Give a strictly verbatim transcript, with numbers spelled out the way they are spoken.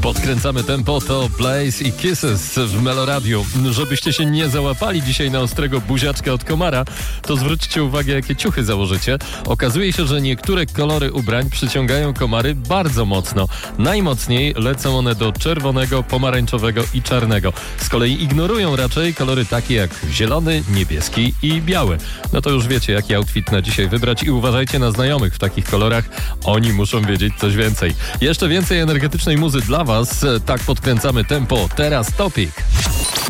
Podkręcamy tempo, to Blaze i Kisses w Meloradiu. Żebyście się nie załapali dzisiaj na ostrego buziaczka od komara, to zwróćcie uwagę, jakie ciuchy założycie. Okazuje się, że niektóre kolory ubrań przyciągają komary bardzo mocno. Najmocniej lecą one do czerwonego, pomarańczowego i czarnego. Z kolei ignorują raczej kolory takie jak zielony, niebieski i biały. No to już wiecie, jaki outfit na dzisiaj wybrać i uważajcie na znajomych w takich kolorach. Oni muszą wiedzieć coś więcej. Jeszcze więcej energetycznej muzy dla Was. Tak podkręcamy tempo. Teraz Topik.